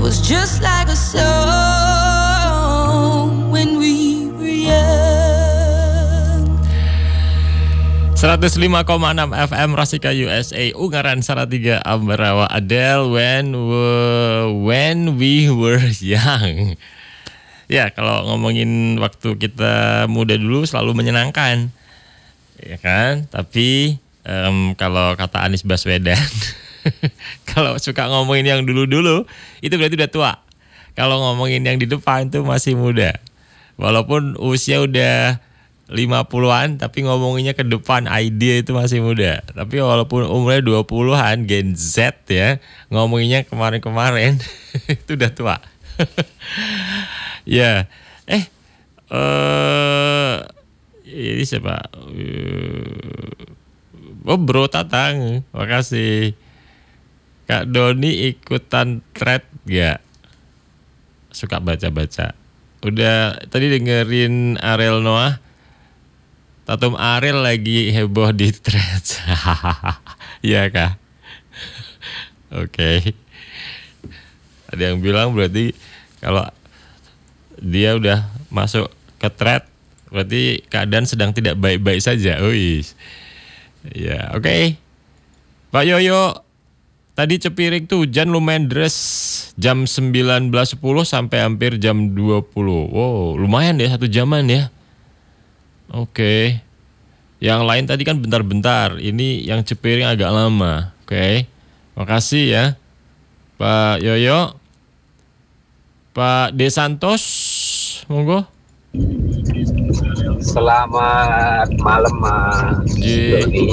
was just like a song when we were young. 105,6 FM Rasika USA Ungaran Salatiga Ambarawa Adele when we were young. Ya, kalau ngomongin waktu kita muda dulu selalu menyenangkan, ya kan? Tapi kalau kata Anies Baswedan, kalau suka ngomongin yang dulu-dulu, itu berarti udah tua. Kalau ngomongin yang di depan itu masih muda. Walaupun usia udah 50-an, tapi ngomonginnya ke depan, ide itu masih muda. Tapi walaupun umurnya 20-an, Gen Z ya, ngomonginnya kemarin-kemarin, itu udah tua. Ya, ini siapa? Oh, Bro Tatang, makasih. Kak Doni ikutan thread gak? Suka baca-baca. Udah tadi dengerin Ariel Noah. Tatum Ariel lagi heboh di thread. Iya kah? Oke. Ada yang bilang berarti kalau dia udah masuk ke thread, berarti keadaan sedang tidak baik-baik saja. Uis. Ya, oke. Pak Yoyo, tadi Cepiring tuh hujan lumayan deras jam 19.10 sampai hampir jam 20. Wow, lumayan ya, 1 jaman ya. Oke. Yang lain tadi kan bentar-bentar. Ini yang Cepiring agak lama. Oke. Makasih ya, Pak Yoyo. Pak De Santos, monggo. Selamat malam Mas Doni.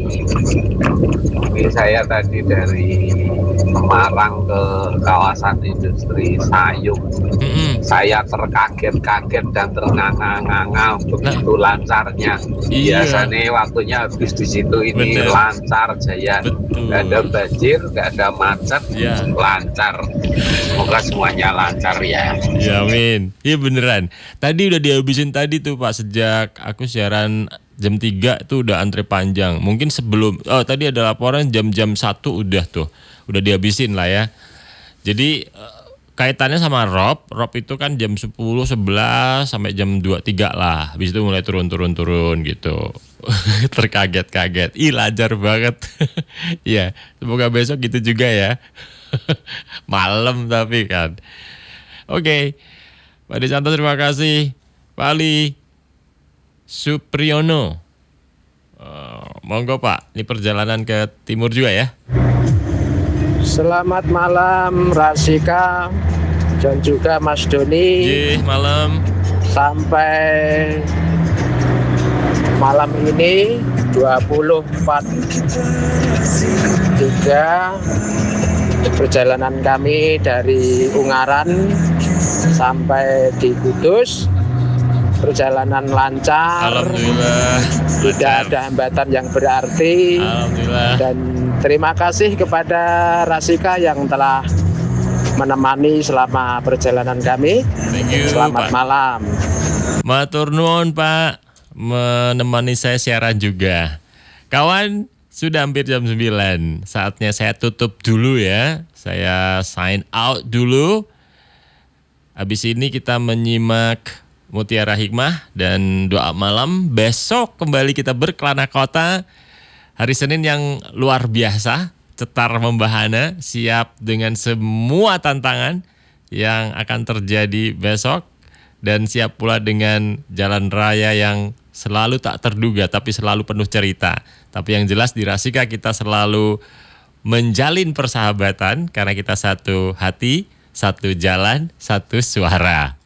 Ini saya tadi dari Semarang ke kawasan industri Sayung. Saya terkaget-kaget dan ternganga-nganga begitu lancarnya. Iya. Biasanya waktunya habis di situ, ini Bener. lancar jaya. Nggak ada banjir, nggak ada macet, Ya. lancar. Semoga semuanya lancar ya. Ya amin. Iya beneran. Tadi udah dihabisin tadi tuh Pak, sejak aku siaran jam 3 tuh udah antre panjang. Mungkin sebelum, tadi ada laporan jam-jam 1 udah tuh. Udah dihabisin lah ya. Jadi kaitannya sama Rob itu kan jam 10, 11 sampai jam 2, 3 lah. Habis itu mulai turun gitu. Terkaget-kaget. Ih, lancar banget. Iya, semoga besok gitu juga ya. Malam tapi kan. Oke. Pak Desanto terima kasih. Pak Ali Supriyono. Monggo Pak, ini perjalanan ke timur juga ya. Selamat malam Rasika dan juga Mas Doni. Malam. Sampai malam ini 24.3 perjalanan kami dari Ungaran sampai di Kudus. Perjalanan lancar. Alhamdulillah. Tidak ada hambatan yang berarti. Alhamdulillah. Dan terima kasih kepada Rasika yang telah menemani selama perjalanan kami. Thank you, Selamat Pak. malam. Matur nuwun Pak, menemani saya siaran juga. Kawan, sudah hampir jam 9. Saatnya saya tutup dulu ya. Saya sign out dulu. Habis ini kita menyimak Mutiara Hikmah dan doa malam. Besok kembali kita berkelana kota. Hari Senin yang luar biasa, cetar membahana, siap dengan semua tantangan yang akan terjadi besok. Dan siap pula dengan jalan raya yang selalu tak terduga tapi selalu penuh cerita. Tapi yang jelas di Rasika kita selalu menjalin persahabatan karena kita satu hati, satu jalan, satu suara.